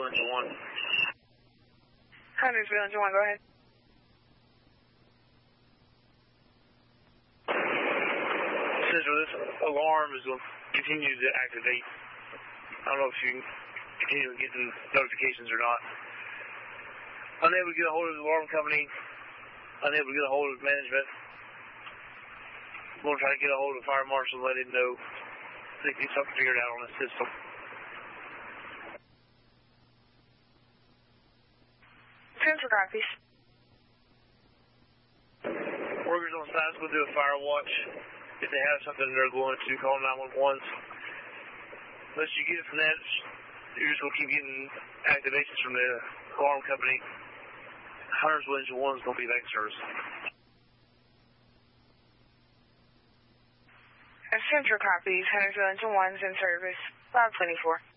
Engine 1. Huntersville Engine 1, go ahead. Central, this alarm is going to continue to activate. I don't know if you can continue to get the notifications or not. Unable to get a hold of the alarm company. Unable to get a hold of management. I'm going to try to get a hold of the fire marshal and let him know they can get something figured out on the system. Central copies. Workers on site will do a fire watch. If they have something they're going to call 911. Unless you get it from that, you're just going to keep getting activations from the alarm company. Huntersville Engine 1 is going to be back in service. Central copies. Huntersville Engine 1 is in service. 524.